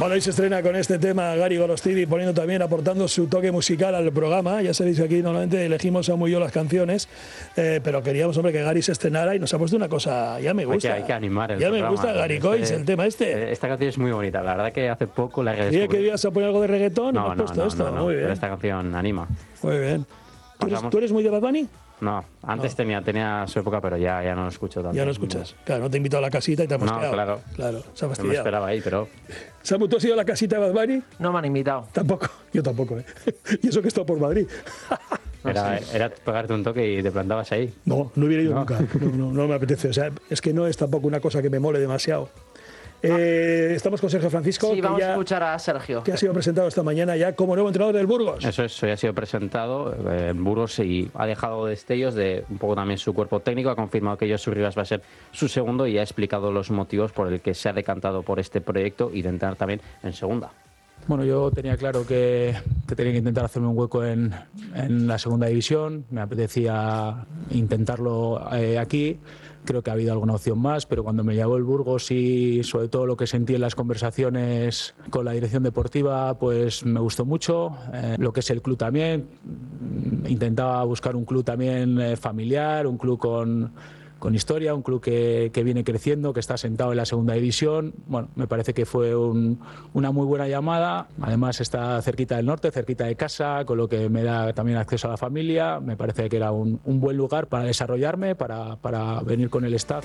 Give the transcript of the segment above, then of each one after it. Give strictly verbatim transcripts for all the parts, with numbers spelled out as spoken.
Bueno, hoy se estrena con este tema Gary Golostiri, poniendo también, aportando su toque musical al programa. Ya sabéis que aquí normalmente elegimos a muy yo las canciones, eh, pero queríamos, hombre, que Gary se estrenara y nos ha puesto una cosa, ya me gusta. Hay que, hay que animar el Ya programa. me gusta Gary Coins, este, el tema este. Esta canción es muy bonita, la verdad que hace poco la ¿Quería que ibas a poner algo de reggaetón? No, ¿Me has no, puesto no, esto? no, no, muy bien. pero esta canción anima. Muy bien. ¿Tú eres, ¿tú eres muy de Bad Bunny? No, antes no. Tenía, tenía su época, pero ya, ya no lo escucho tanto. Ya lo escuchas. Claro, no te invito a la casita y te has No, mosqueado. claro. Claro, se ha No me fastidiado. esperaba ahí, pero... Samu, ¿tú has ido a la casita de Bad Bunny? No me han invitado. Tampoco. Yo tampoco, ¿eh? Y eso que he estado por Madrid. Era, era pegarte un toque y te plantabas ahí. No, no hubiera ido No. nunca. No, no, no me apetece. O sea, es que no es tampoco una cosa que me mole demasiado. Eh, estamos con Sergio Francisco, Sí, que, vamos ya, a escuchar a Sergio. que ha sido presentado esta mañana ya como nuevo entrenador del Burgos. Eso es, hoy ha sido presentado eh, en Burgos y ha dejado destellos de un poco también su cuerpo técnico, ha confirmado que Josu Rivas va a ser su segundo y ha explicado los motivos por el que se ha decantado por este proyecto y de entrar también en segunda. Bueno, yo tenía claro que, que tenía que intentar hacerme un hueco en, en la segunda división, me apetecía intentarlo eh, aquí. Creo que ha habido alguna opción más, pero cuando me llamó el Burgos y sobre todo lo que sentí en las conversaciones con la dirección deportiva, pues me gustó mucho. Eh, lo que es el club también. Intentaba buscar un club también eh, familiar, un club con, con historia, un club que, que viene creciendo, que está sentado en la segunda división. Bueno, me parece que fue un, una muy buena llamada. Además está cerquita del norte, cerquita de casa, con lo que me da también acceso a la familia. Me parece que era un, un buen lugar para desarrollarme, para, para venir con el staff.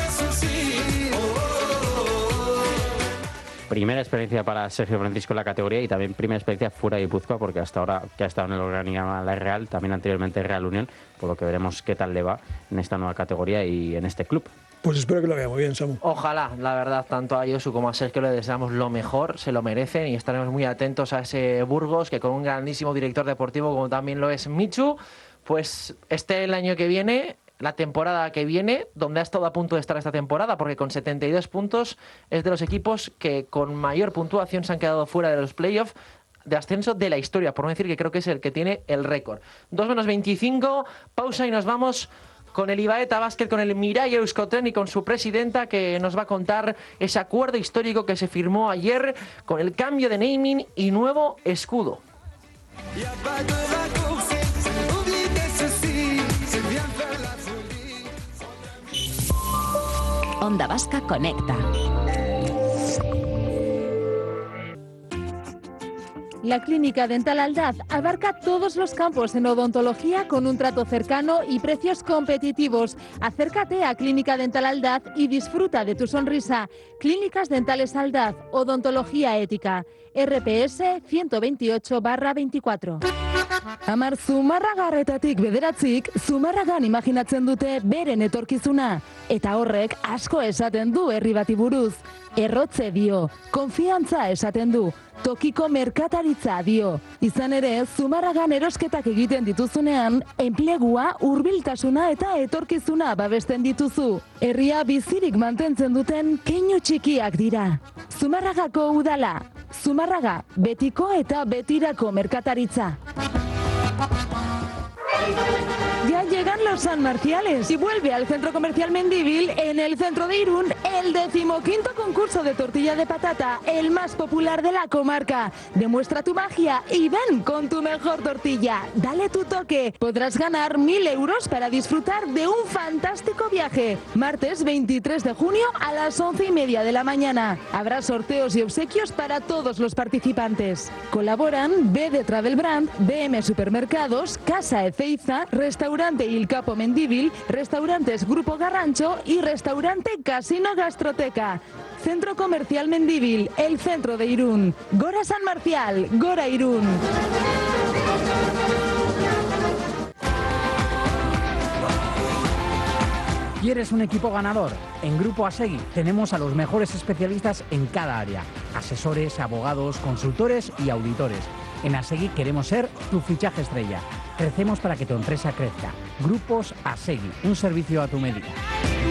Primera experiencia para Sergio Francisco en la categoría y también primera experiencia fuera de Guipúzcoa, porque hasta ahora que ha estado en el organigrama La Real, también anteriormente Real Unión, por lo que veremos qué tal le va en esta nueva categoría y en este club. Pues espero que lo vea muy bien, Samu. Ojalá, la verdad, tanto a Josu como a Sergio le deseamos lo mejor, se lo merecen y estaremos muy atentos a ese Burgos que con un grandísimo director deportivo como también lo es Michu, pues este el año que viene, la temporada que viene, donde ha estado a punto de estar esta temporada, porque con setenta y dos puntos es de los equipos que con mayor puntuación se han quedado fuera de los playoffs de ascenso de la historia, por no decir que creo que es el que tiene el récord. dos menos veinticinco, pausa y nos vamos con el Ibaeta Basket, con el Mirai Euskotren y con su presidenta que nos va a contar ese acuerdo histórico que se firmó ayer con el cambio de naming y nuevo escudo. Onda Vasca Conecta. La Clínica Dental Aldaz abarca todos los campos en odontología con un trato cercano y precios competitivos. Acércate a Clínica Dental Aldaz y disfruta de tu sonrisa. Clínicas Dentales Aldaz, odontología ética. R P S ciento veintiocho barra veinticuatro. Amar Zumarragarretatik bederatzik, Zumarragan imaginatzen dute beren etorkizuna. Eta horrek asko esaten du herri bati buruz. Errotze dio, konfiantza esaten du, tokiko merkataritza dio. Izan ere, Zumarragan erosketak egiten dituzunean, enplegua, hurbiltasuna eta etorkizuna babesten dituzu. Herria bizirik mantentzen duten keinu txikiak dira. Zumarragako udala, Zumarraga, betiko eta betirako merkataritza. Ya llegan los San Marciales y vuelve al Centro Comercial Mendívil, en el centro de Irún, el decimoquinto concurso de tortilla de patata, el más popular de la comarca. Demuestra tu magia y ven con tu mejor tortilla. Dale tu toque. Podrás ganar mil euros para disfrutar de un fantástico viaje. Martes veintitrés de junio a las once y media de la mañana. Habrá sorteos y obsequios para todos los participantes. Colaboran B D Travel Brand, B M Supermercados, Casa Ezeiza, Restaurante Il Capo Mendívil, Restaurantes Grupo Garrancho y Restaurante Casino Gastroteca. Centro Comercial Mendívil, el centro de Irún. Gora San Marcial, Gora Irún. ¿Quieres un equipo ganador? En Grupo Asegui tenemos a los mejores especialistas en cada área. Asesores, abogados, consultores y auditores. En Asegui queremos ser tu fichaje estrella. Crecemos para que tu empresa crezca. Grupos Asegui, un servicio a tu medida.